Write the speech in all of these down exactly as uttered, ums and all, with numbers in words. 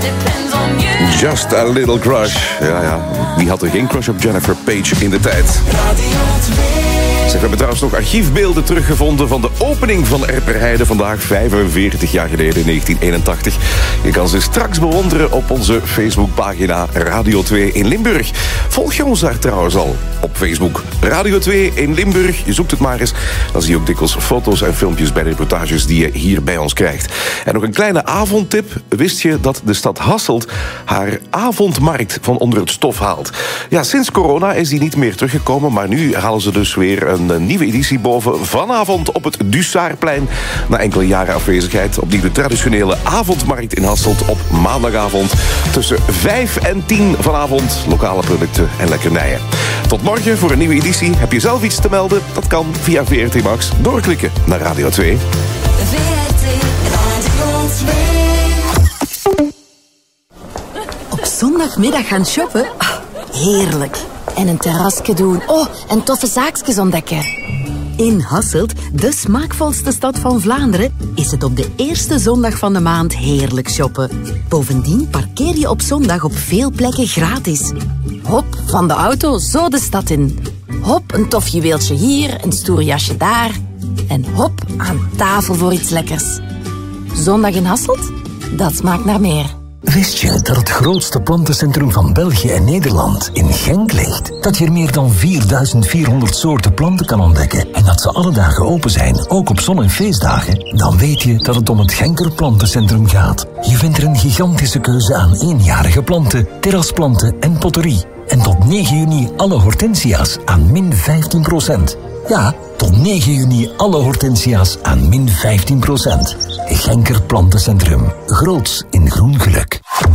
Just a Little Crush. Ja, ja. Wie had er geen crush op Jennifer Page in de tijd? Zeg, we hebben trouwens nog archiefbeelden teruggevonden van de opening van Erperheide vandaag, vijfenveertig jaar geleden, in negentien eenentachtig. Je kan ze straks bewonderen op onze Facebookpagina Radio twee in Limburg. Volg je ons daar trouwens al op Facebook? Radio twee in Limburg, je zoekt het maar eens. Dan zie je ook dikwijls foto's en filmpjes bij de reportages die je hier bij ons krijgt. En nog een kleine avondtip. Wist je dat de stad Hasselt haar avondmarkt van onder het stof haalt? Ja, sinds corona is die niet meer teruggekomen, maar nu halen ze dus weer een Een nieuwe editie boven vanavond op het Dussaarplein. Na enkele jaren afwezigheid opnieuw de traditionele avondmarkt in Hasselt op maandagavond. Tussen vijf en tien vanavond. Lokale producten en lekkernijen. Tot morgen voor een nieuwe editie. Heb je zelf iets te melden? Dat kan via V R T Max. Doorklikken naar Radio twee. V R T Radio twee. Op zondagmiddag gaan shoppen? Oh, heerlijk. En een terrasje doen. Oh, en toffe zaakjes ontdekken. In Hasselt, de smaakvolste stad van Vlaanderen, is het op de eerste zondag van de maand heerlijk shoppen. Bovendien parkeer je op zondag op veel plekken gratis. Hop, van de auto zo de stad in. Hop, een tof juweeltje hier, een stoer jasje daar. En hop, aan tafel voor iets lekkers. Zondag in Hasselt? Dat smaakt naar meer. Wist je dat het grootste plantencentrum van België en Nederland in Genk ligt? Dat je er meer dan vierduizend vierhonderd soorten planten kan ontdekken en dat ze alle dagen open zijn, ook op zon- en feestdagen? Dan weet je dat het om het Genker Plantencentrum gaat. Je vindt er een gigantische keuze aan eenjarige planten, terrasplanten en potterie. En tot negen juni alle hortensia's aan min vijftien procent. Ja, tot negen juni alle hortensia's aan min vijftien procent. Genker Plantencentrum. Groots in groen geluk.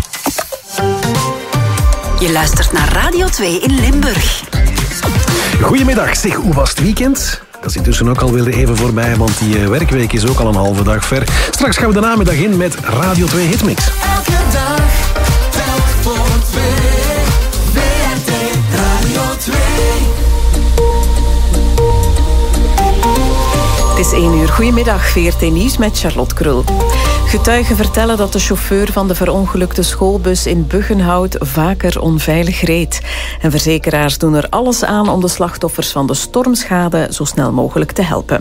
Je luistert naar Radio twee in Limburg. Goedemiddag. Zeg, hoe was het weekend? Dat is intussen ook alweer even voorbij, want die uh, werkweek is ook al een halve dag ver. Straks gaan we de namiddag in met Radio twee Hitmix. Elke dag, telk voor twee. V R T Radio twee. Het is één uur. Goedemiddag, V R T Nieuws met Charlotte Krul. Getuigen vertellen dat de chauffeur van de verongelukte schoolbus in Buggenhout vaker onveilig reed. En verzekeraars doen er alles aan om de slachtoffers van de stormschade zo snel mogelijk te helpen.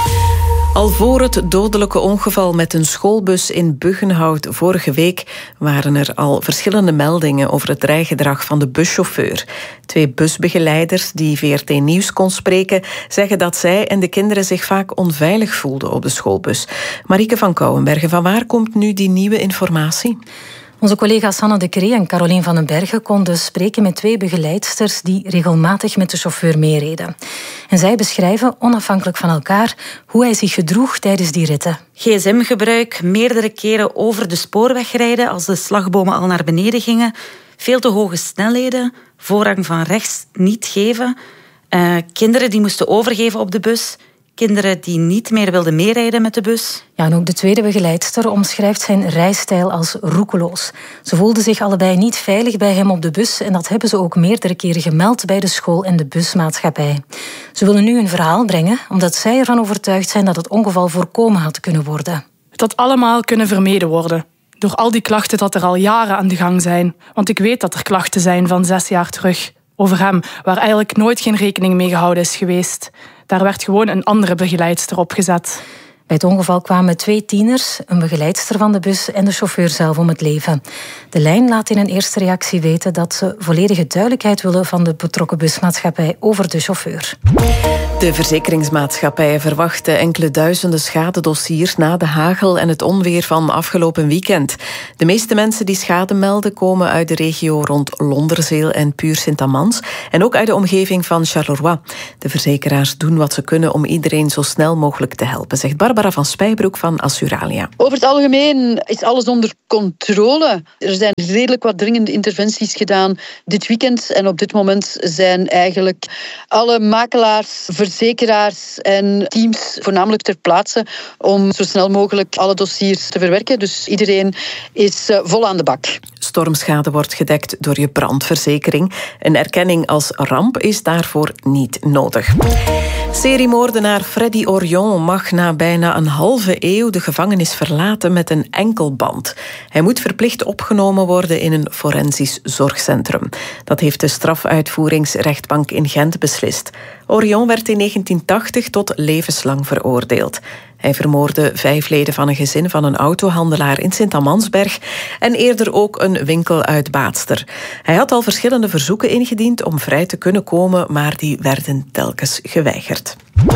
Al voor het dodelijke ongeval met een schoolbus in Buggenhout vorige week waren er al verschillende meldingen over het rijgedrag van de buschauffeur. Twee busbegeleiders die V R T Nieuws kon spreken zeggen dat zij en de kinderen zich vaak onveilig voelden op de schoolbus. Marieke van Kouwenbergen, van waar komt nu die nieuwe informatie? Onze collega's Hanne de Cree en Carolien van den Bergen konden spreken met twee begeleidsters die regelmatig met de chauffeur meereden. En zij beschrijven, onafhankelijk van elkaar, hoe hij zich gedroeg tijdens die ritten. G S M-gebruik, meerdere keren over de spoorweg rijden als de slagbomen al naar beneden gingen, veel te hoge snelheden, voorrang van rechts niet geven, uh, kinderen die moesten overgeven op de bus, kinderen die niet meer wilden meerijden met de bus. Ja, en ook de tweede begeleidster omschrijft zijn rijstijl als roekeloos. Ze voelden zich allebei niet veilig bij hem op de bus en dat hebben ze ook meerdere keren gemeld bij de school en de busmaatschappij. Ze willen nu een verhaal brengen omdat zij ervan overtuigd zijn dat het ongeval voorkomen had kunnen worden. Het had allemaal kunnen vermeden worden. Door al die klachten dat er al jaren aan de gang zijn. Want ik weet dat er klachten zijn van zes jaar terug. Over hem, waar eigenlijk nooit geen rekening mee gehouden is geweest. Daar werd gewoon een andere begeleidster op gezet. Bij het ongeval kwamen twee tieners, een begeleidster van de bus en de chauffeur zelf om het leven. De lijn laat in een eerste reactie weten dat ze volledige duidelijkheid willen van de betrokken busmaatschappij over de chauffeur. De verzekeringsmaatschappijen verwachten enkele duizenden schadedossiers na de hagel en het onweer van afgelopen weekend. De meeste mensen die schade melden komen uit de regio rond Londerzeel en Puur-Sint-Amans en ook uit de omgeving van Charleroi. De verzekeraars doen wat ze kunnen om iedereen zo snel mogelijk te helpen, zegt Barbara van Spijbroek van Assuralia. Over het algemeen is alles onder controle. Er zijn redelijk wat dringende interventies gedaan dit weekend en op dit moment zijn eigenlijk alle makelaars, verzekeraars en teams voornamelijk ter plaatse om zo snel mogelijk alle dossiers te verwerken. Dus iedereen is vol aan de bak. Stormschade wordt gedekt door je brandverzekering. Een erkenning als ramp is daarvoor niet nodig. Seriemoordenaar Freddy Orion mag na bijna een halve eeuw de gevangenis verlaten met een enkelband. Hij moet verplicht opgenomen worden in een forensisch zorgcentrum. Dat heeft de strafuitvoeringsrechtbank in Gent beslist. Orion werd in negentien tachtig tot levenslang veroordeeld. Hij vermoordde vijf leden van een gezin van een autohandelaar in Sint-Amandsberg en eerder ook een winkeluitbaatster. Hij had al verschillende verzoeken ingediend om vrij te kunnen komen, maar die werden telkens geweigerd.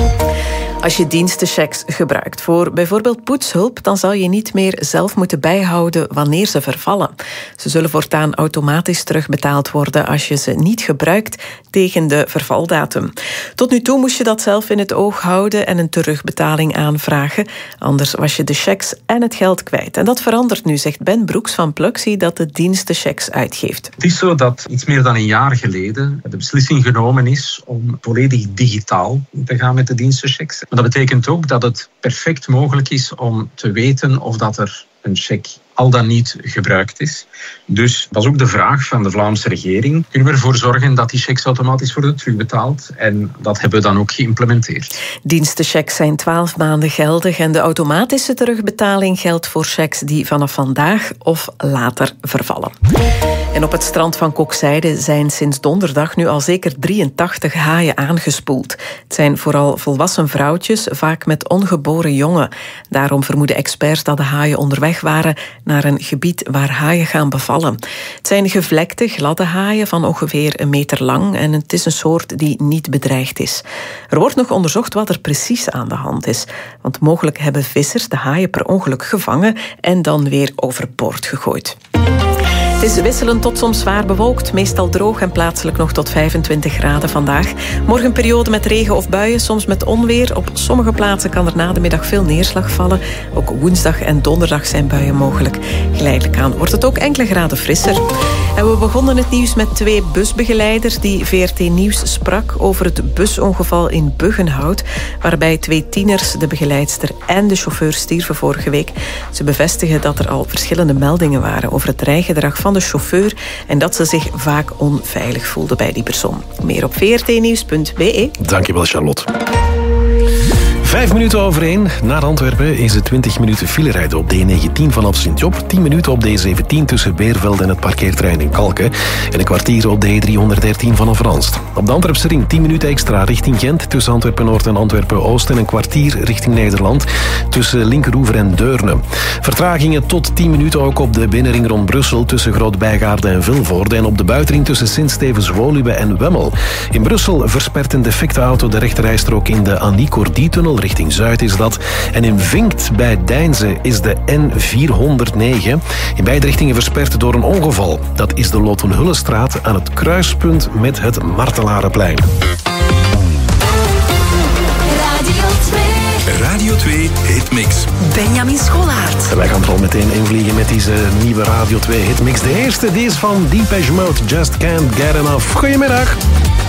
Als je dienstenchecks gebruikt voor bijvoorbeeld poetshulp, dan zal je niet meer zelf moeten bijhouden wanneer ze vervallen. Ze zullen voortaan automatisch terugbetaald worden als je ze niet gebruikt tegen de vervaldatum. Tot nu toe moest je dat zelf in het oog houden en een terugbetaling aanvragen. Anders was je de checks en het geld kwijt. En dat verandert nu, zegt Ben Broeks van Pluxee, dat de dienstenchecks uitgeeft. Het is zo dat iets meer dan een jaar geleden de beslissing genomen is om volledig digitaal te gaan met de dienstenchecks. Maar dat betekent ook dat het perfect mogelijk is om te weten of dat er een cheque al dan niet gebruikt is. Dus dat is ook de vraag van de Vlaamse regering. Kunnen we ervoor zorgen dat die checks automatisch worden terugbetaald? En dat hebben we dan ook geïmplementeerd. Dienstenchecks zijn twaalf maanden geldig en de automatische terugbetaling geldt voor checks die vanaf vandaag of later vervallen. En op het strand van Kokzijde zijn sinds donderdag nu al zeker drieëntachtig haaien aangespoeld. Het zijn vooral volwassen vrouwtjes, vaak met ongeboren jongen. Daarom vermoeden experts dat de haaien onderweg waren naar een gebied waar haaien gaan bevallen. Het zijn gevlekte, gladde haaien van ongeveer een meter lang en het is een soort die niet bedreigd is. Er wordt nog onderzocht wat er precies aan de hand is, want mogelijk hebben vissers de haaien per ongeluk gevangen en dan weer overboord gegooid. Het is wisselend tot soms zwaar bewolkt, meestal droog en plaatselijk nog tot vijfentwintig graden vandaag. Morgen een periode met regen of buien, soms met onweer. Op sommige plaatsen kan er na de middag veel neerslag vallen. Ook woensdag en donderdag zijn buien mogelijk. Geleidelijk aan wordt het ook enkele graden frisser. En we begonnen het nieuws met twee busbegeleiders die V R T Nieuws sprak over het busongeval in Buggenhout, waarbij twee tieners, de begeleidster en de chauffeur, stierven vorige week. Ze bevestigen dat er al verschillende meldingen waren over het rijgedrag van de chauffeur en dat ze zich vaak onveilig voelde bij die persoon. Meer op v r t nieuws punt b e. Dankjewel, Charlotte. Vijf minuten over één. Naar Antwerpen is het twintig minuten filerijden op D negentien vanaf Sint-Job, tien minuten op D zeventien tussen Beerveld en het parkeerterrein in Kalken en een kwartier op D driehonderddertien vanaf Ranst. Op de Antwerpse ring tien minuten extra richting Gent tussen Antwerpen-Noord en Antwerpen-Oost en een kwartier richting Nederland tussen Linkeroever en Deurne. Vertragingen tot tien minuten ook op de binnenring rond Brussel tussen Groot-Bijgaarde en Vilvoorde en op de buitenring tussen Sint-Stevens-Woluwe en Wemmel. In Brussel verspert een defecte auto de rechterrijstrook in de Annie-Cordy-tunnel. Richting Zuid is dat. En in Vinkt bij Deinze is de N vierhonderdnegen. In beide richtingen versperd door een ongeval. Dat is de Lotenhullestraat aan het kruispunt met het Martelarenplein. Radio twee. Radio twee Hitmix. Benjamin Scholaert. En wij gaan er al meteen invliegen met deze nieuwe Radio twee Hitmix. De eerste die is van Depeche Mode, Just Can't Get Enough. Goedemiddag.